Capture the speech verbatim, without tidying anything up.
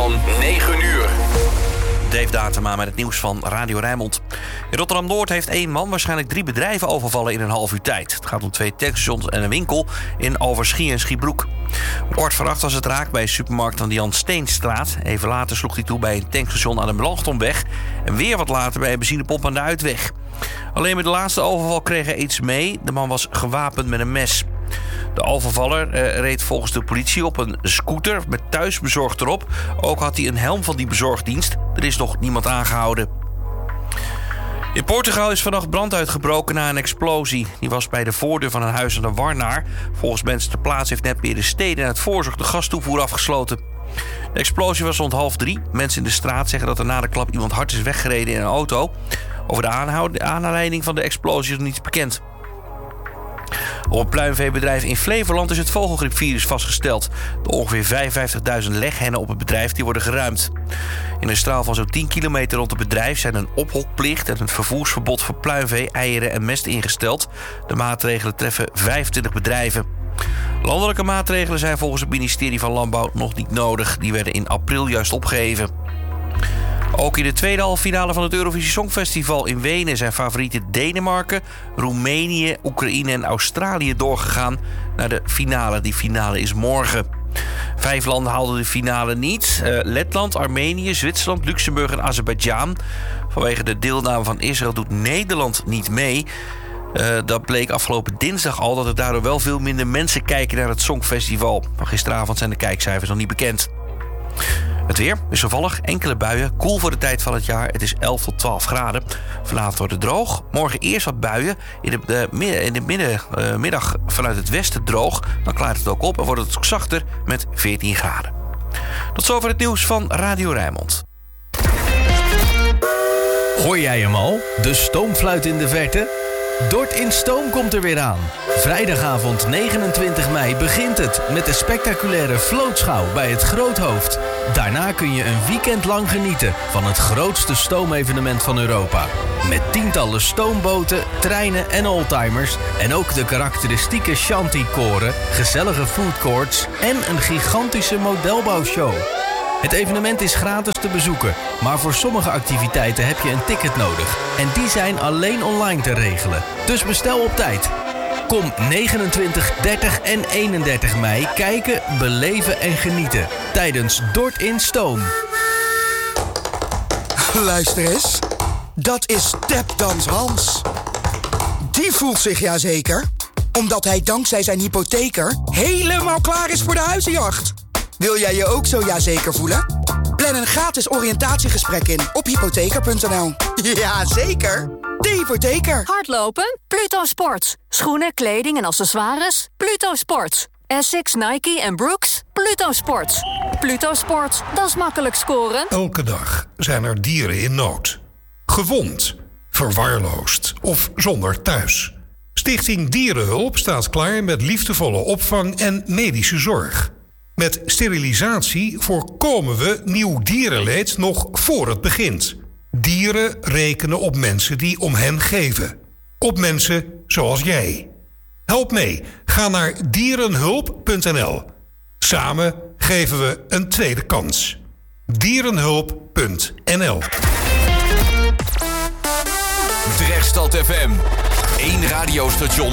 van negen uur. Dave Datema met het nieuws van Radio Rijnmond. In Rotterdam-Noord heeft één man waarschijnlijk drie bedrijven overvallen in een half uur tijd. Het gaat om twee tankstations en een winkel in Overschie en Schiebroek. Ort van acht was het raak bij een supermarkt aan de Jan Steenstraat. Even later sloeg hij toe bij een tankstation aan de Melanchthonweg. En weer wat later bij een benzinepomp aan de Uitweg. Alleen met de laatste overval kreeg hij iets mee. De man was gewapend met een mes. De overvaller eh, reed volgens de politie op een scooter met thuisbezorgd erop. Ook had hij een helm van die bezorgdienst. Er is nog niemand aangehouden. In Portugal is vannacht brand uitgebroken na een explosie. Die was bij de voordeur van een huis aan de Warnaar. Volgens mensen ter plaatse heeft net meer de steden en het voorzorg de gastoevoer afgesloten. De explosie was rond half drie. Mensen in de straat zeggen dat er na de klap iemand hard is weggereden in een auto. Over de aanhoud- aanleiding van de explosie is nog niets bekend. Op een pluimveebedrijf in Flevoland is het vogelgriepvirus vastgesteld. De ongeveer vijfenvijftigduizend leghennen op het bedrijf die worden geruimd. In een straal van zo'n tien kilometer rond het bedrijf zijn een ophokplicht en een vervoersverbod voor pluimvee, eieren en mest ingesteld. De maatregelen treffen vijfentwintig bedrijven. Landelijke maatregelen zijn volgens het ministerie van Landbouw nog niet nodig. Die werden in april juist opgeheven. Ook in de tweede halve finale van het Eurovisie Songfestival in Wenen zijn favorieten Denemarken, Roemenië, Oekraïne en Australië doorgegaan naar de finale. Die finale is morgen. Vijf landen haalden de finale niet. Uh, Letland, Armenië, Zwitserland, Luxemburg en Azerbeidzjan. Vanwege de deelname van Israël doet Nederland niet mee. Uh, dat bleek afgelopen dinsdag al dat er daardoor wel veel minder mensen kijken naar het Songfestival. Van gisteravond zijn de kijkcijfers nog niet bekend. Het weer is toevallig enkele buien, koel voor de tijd van het jaar. Het is elf tot twaalf graden. Vanavond wordt het droog. Morgen eerst wat buien. In de, uh, in de midden, uh, middag vanuit het westen droog. Dan klaart het ook op en wordt het ook zachter met veertien graden. Tot zover het nieuws van Radio Rijnmond. Hoor jij hem al? De stoomfluit in de verte? Dort in Stoom komt er weer aan. Vrijdagavond negenentwintig mei begint het met de spectaculaire vlootschouw bij het Groothoofd. Daarna kun je een weekend lang genieten van het grootste stoomevenement van Europa. Met tientallen stoomboten, treinen en oldtimers en ook de karakteristieke shanty-koren, gezellige foodcourts en een gigantische modelbouwshow. Het evenement is gratis te bezoeken, maar voor sommige activiteiten heb je een ticket nodig. En die zijn alleen online te regelen. Dus bestel op tijd. Kom negenentwintig, dertig en eenendertig mei kijken, beleven en genieten tijdens Dort in Stoom. Luister eens, dat is Tapdans Hans. Die voelt zich ja zeker, omdat hij dankzij zijn hypotheker helemaal klaar is voor de huizenjacht. Wil jij je ook zo ja zeker voelen? Plan een gratis oriëntatiegesprek in op hypotheker punt n l. Ja, zeker. De hypotheker. Hardlopen? Pluto Sports. Schoenen, kleding en accessoires? Pluto Sports. Essex, Nike en Brooks? Pluto Sports. Pluto Sports, dat is makkelijk scoren. Elke dag zijn er dieren in nood. Gewond, verwaarloosd of zonder thuis. Stichting Dierenhulp staat klaar met liefdevolle opvang en medische zorg. Met sterilisatie voorkomen we nieuw dierenleed nog voor het begint. Dieren rekenen op mensen die om hen geven. Op mensen zoals jij. Help mee. Ga naar dierenhulp punt n l. Samen geven we een tweede kans. dierenhulp punt n l. Drechtstad F M. Eén radiostation